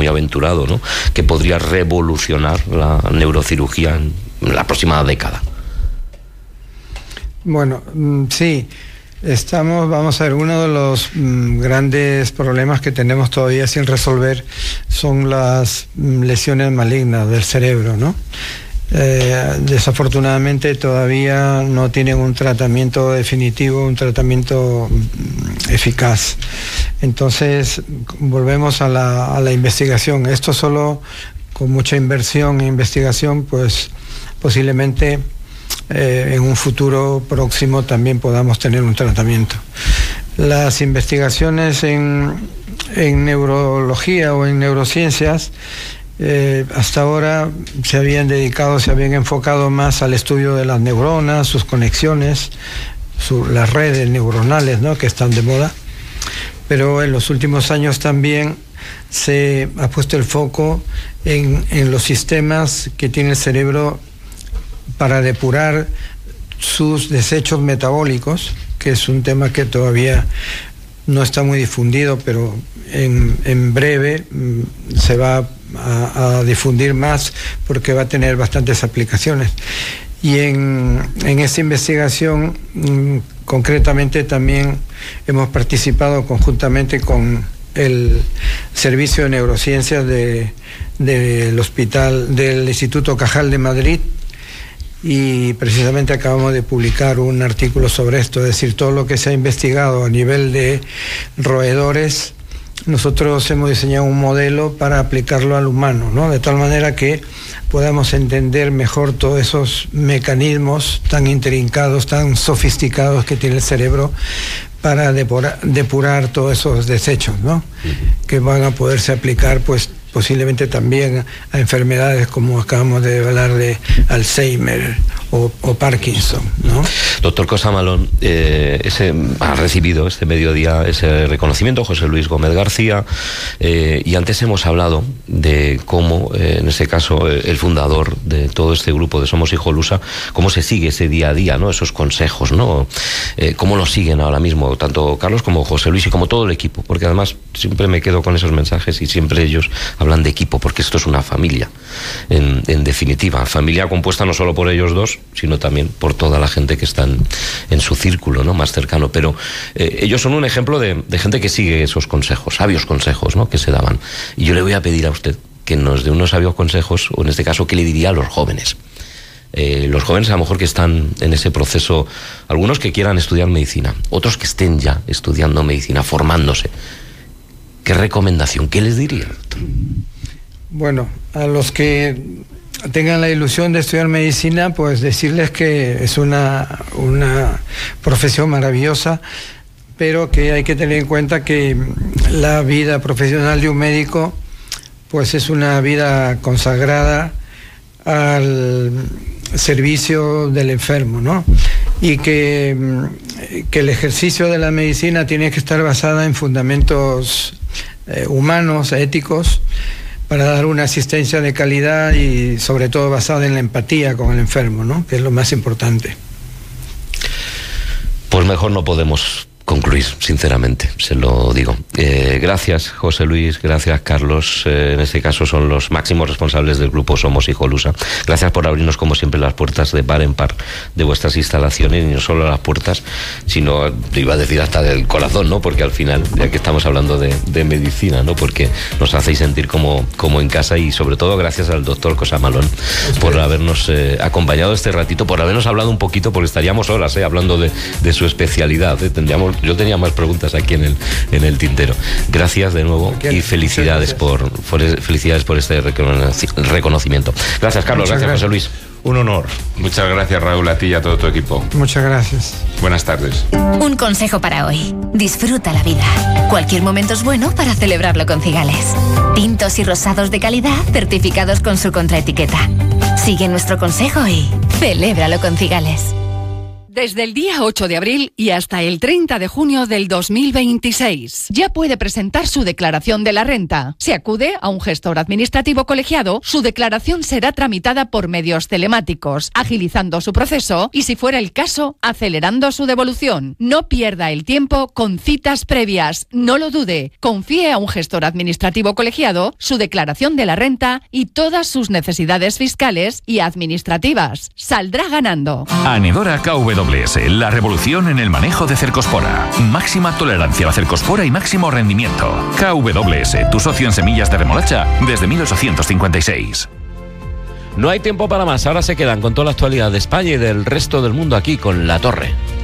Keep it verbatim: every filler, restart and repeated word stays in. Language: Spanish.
muy aventurado, ¿no?, que podría revolucionar la neurocirugía en la próxima década. Bueno, sí, estamos, vamos a ver, uno de los mm, grandes problemas que tenemos todavía sin resolver son las mm, lesiones malignas del cerebro, ¿no? Eh, desafortunadamente todavía no tienen un tratamiento definitivo, un tratamiento mm, eficaz. Entonces, volvemos a la, a la investigación. Esto solo con mucha inversión en investigación, pues posiblemente eh, en un futuro próximo también podamos tener un tratamiento. Las investigaciones en, en neurología o en neurociencias Eh, hasta ahora se habían dedicado, se habían enfocado más al estudio de las neuronas, sus conexiones, su, las redes neuronales, ¿no?, que están de moda, pero en los últimos años también se ha puesto el foco en, en los sistemas que tiene el cerebro para depurar sus desechos metabólicos, que es un tema que todavía no está muy difundido, pero en, en breve mm, se va a, a difundir más porque va a tener bastantes aplicaciones. Y en, en esta investigación mm, concretamente también hemos participado conjuntamente con el Servicio de Neurociencias de, del Hospital del Instituto Cajal de Madrid, y precisamente acabamos de publicar un artículo sobre esto, es decir, todo lo que se ha investigado a nivel de roedores, nosotros hemos diseñado un modelo para aplicarlo al humano, ¿no?, de tal manera que podamos entender mejor todos esos mecanismos tan intrincados, tan sofisticados que tiene el cerebro para depurar, depurar todos esos desechos, ¿no?, uh-huh, que van a poderse aplicar, pues, posiblemente también a enfermedades como acabamos de hablar de Alzheimer o, o Parkinson, ¿no? Doctor Cosamalón, eh, ese, ha recibido este mediodía ese reconocimiento José Luis Gómez García, eh, y antes hemos hablado de cómo, eh, en este caso, eh, el fundador de todo este grupo de Somos Hijolusa, cómo se sigue ese día a día, ¿no?, esos consejos, ¿no?, eh, cómo lo siguen ahora mismo, tanto Carlos como José Luis y como todo el equipo, porque además siempre me quedo con esos mensajes y siempre ellos hablan de equipo, porque esto es una familia, en, en definitiva, familia compuesta no solo por ellos dos, sino también por toda la gente que está en, en su círculo, ¿no?, más cercano, pero eh, ellos son un ejemplo de, de gente que sigue esos consejos, sabios consejos, ¿no?, que se daban, y yo le voy a pedir a usted que nos dé unos sabios consejos, o en este caso, ¿qué le diría a los jóvenes? Eh, los jóvenes a lo mejor que están en ese proceso, algunos que quieran estudiar medicina, otros que estén ya estudiando medicina, formándose. ¿Qué recomendación, qué les diría? Bueno, a los que tengan la ilusión de estudiar medicina, pues decirles que es una, una profesión maravillosa, pero que hay que tener en cuenta que la vida profesional de un médico pues es una vida consagrada al servicio del enfermo, ¿no? Y que, que el ejercicio de la medicina tiene que estar basada en fundamentos eh, humanos, éticos, para dar una asistencia de calidad y sobre todo basada en la empatía con el enfermo, ¿no?, que es lo más importante. Pues mejor no podemos concluir, sinceramente, se lo digo. Eh, gracias, José Luis, gracias, Carlos. Eh, en este caso son los máximos responsables del grupo Somos Hijolusa. Gracias por abrirnos, como siempre, las puertas de par en par de vuestras instalaciones, y no solo las puertas, sino, iba a decir, hasta del corazón, ¿no?, porque al final, ya que estamos hablando de, de medicina, ¿no?, porque nos hacéis sentir como, como en casa, y sobre todo gracias al doctor Cosamalón por habernos eh, acompañado este ratito, por habernos hablado un poquito, porque estaríamos horas eh, hablando de, de su especialidad. Eh. Tendríamos Yo tenía más preguntas aquí en el, en el tintero. Gracias de nuevo y felicidades por, por, felicidades por este reconocimiento. Gracias, Carlos. Gracias, gracias, José Luis. Un honor. Muchas gracias, Raúl, a ti y a todo tu equipo. Muchas gracias. Buenas tardes. Un consejo para hoy. Disfruta la vida. Cualquier momento es bueno para celebrarlo con Cigales. Tintos y rosados de calidad, certificados con su contraetiqueta. Sigue nuestro consejo y celébralo con Cigales. Desde el día ocho de abril y hasta el treinta de junio del dos mil veintiséis. Ya puede presentar su declaración de la renta. Si acude a un gestor administrativo colegiado, su declaración será tramitada por medios telemáticos, agilizando su proceso y, si fuera el caso, acelerando su devolución. No pierda el tiempo con citas previas. No lo dude. Confíe a un gestor administrativo colegiado su declaración de la renta y todas sus necesidades fiscales y administrativas. Saldrá ganando. Anedora K W S, la revolución en el manejo de cercospora. Máxima tolerancia a la cercospora y máximo rendimiento. K W S, tu socio en semillas de remolacha desde mil ochocientos cincuenta y seis. No hay tiempo para más, ahora se quedan con toda la actualidad de España y del resto del mundo aquí con La Torre.